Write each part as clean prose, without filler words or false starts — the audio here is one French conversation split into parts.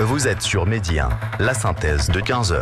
Vous êtes sur Midi 1, la synthèse de 15h.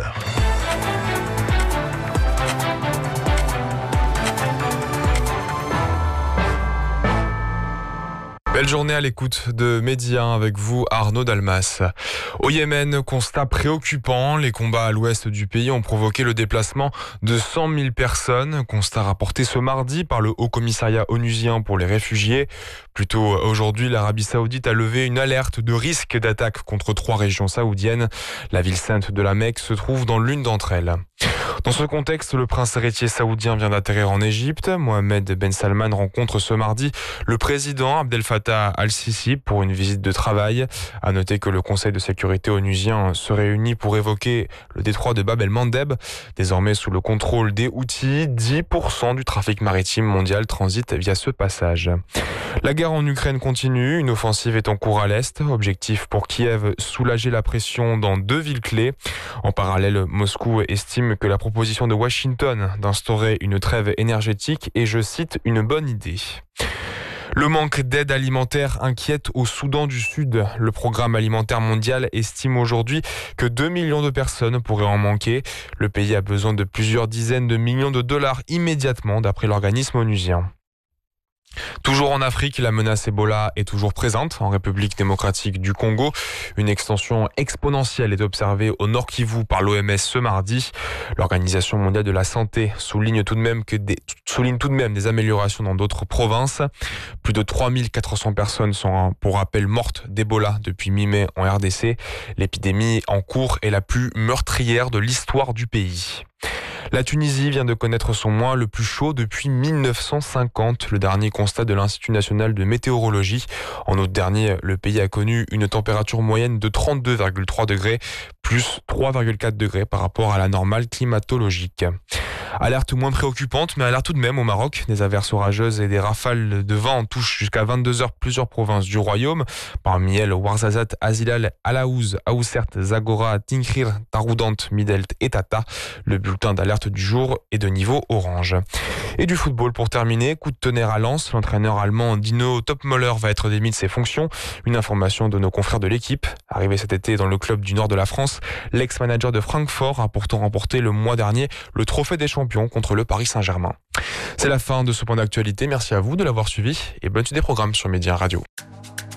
Belle journée à l'écoute de Midi 1 avec vous, Arnaud Dalmas. Au Yémen, constat préoccupant. Les combats à l'ouest du pays ont provoqué le déplacement de 100 000 personnes. Constat rapporté ce mardi par le Haut Commissariat onusien pour les réfugiés. Plus tôt aujourd'hui, l'Arabie Saoudite a levé une alerte de risque d'attaque contre 3 régions saoudiennes. La ville sainte de la Mecque se trouve dans l'une d'entre elles. Dans ce contexte, le prince héritier saoudien vient d'atterrir en Égypte. Mohamed Ben Salman rencontre ce mardi le président Abdel Fattah al-Sisi pour une visite de travail. À noter que le Conseil de sécurité onusien se réunit pour évoquer le détroit de Bab el-Mandeb. Désormais sous le contrôle des Houthis, 10% du trafic maritime mondial transite via ce passage. La guerre en Ukraine continue. Une offensive est en cours à l'Est. Objectif pour Kiev, soulager la pression dans 2 villes clés. En parallèle, Moscou estime que la proposition de Washington d'instaurer une trêve énergétique est, je cite, une bonne idée. Le manque d'aide alimentaire inquiète au Soudan du Sud. Le programme alimentaire mondial estime aujourd'hui que 2 millions de personnes pourraient en manquer. Le pays a besoin de plusieurs dizaines de millions de dollars immédiatement, d'après l'organisme onusien. Toujours en Afrique, la menace Ebola est toujours présente en République démocratique du Congo. Une extension exponentielle est observée au Nord Kivu par l'OMS ce mardi. L'Organisation mondiale de la santé souligne tout de même des améliorations dans d'autres provinces. Plus de 3400 personnes sont, pour rappel, mortes d'Ebola depuis mi-mai en RDC. L'épidémie en cours est la plus meurtrière de l'histoire du pays. La Tunisie vient de connaître son mois le plus chaud depuis 1950, le dernier constat de l'Institut national de météorologie. En août dernier, le pays a connu une température moyenne de 32,3 degrés, plus 3,4 degrés par rapport à la normale climatologique. Alerte moins préoccupante, mais alerte tout de même au Maroc. Des averses orageuses et des rafales de vent touchent jusqu'à 22h plusieurs provinces du royaume. Parmi elles, Ouarzazate, Azilal, Alaouz, Aoussert, Zagora, Tinkrir, Taroudant, Midelt et Tata. Le bulletin d'alerte du jour est de niveau orange. Et du football pour terminer, coup de tonnerre à Lens. L'entraîneur allemand Dino Topmöller va être démis de ses fonctions. Une information de nos confrères de l'équipe. Arrivé cet été dans le club du nord de la France, l'ex-manager de Francfort a pourtant remporté le mois dernier le trophée des champions contre le Paris Saint-Germain. C'est la fin de ce point d'actualité. Merci à vous de l'avoir suivi et bonne suite des programmes sur Midi 1 Radio.